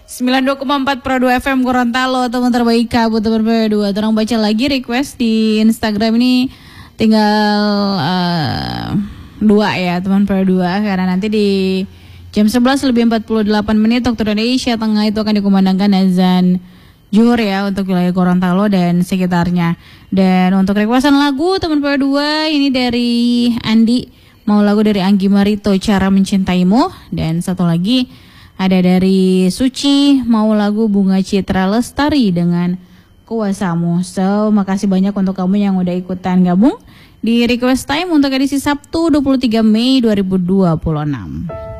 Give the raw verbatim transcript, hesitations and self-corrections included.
sembilan puluh dua koma empat Pro dua F M Gorontalo, teman terbaik kabut teman Pro dua. Terang baca lagi request di Instagram ini tinggal uh, dua ya teman Pro dua, karena nanti di jam sebelas lebih empat puluh delapan menit waktu Indonesia Tengah itu akan dikumandangkan azan Zuhur ya untuk wilayah Gorontalo dan sekitarnya. Dan untuk requestan lagu teman Pro dua ini dari Andi, mau lagu dari Anggi Marito, Cara Mencintaimu. Dan satu lagi ada dari Suci, mau lagu Bunga Citra Lestari dengan Kuasamu. So, makasih banyak untuk kamu yang udah ikutan gabung di Request Time untuk edisi Sabtu dua puluh tiga Mei dua ribu dua puluh enam.